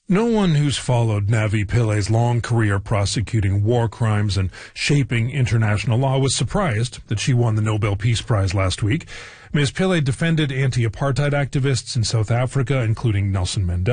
No one who's followed Navi Pillai's long career prosecuting war crimes and shaping international law was surprised that she won the Nobel Peace Prize last week. Ms. Pillay defended anti-apartheid activists in South Africa, including Nelson Mandela.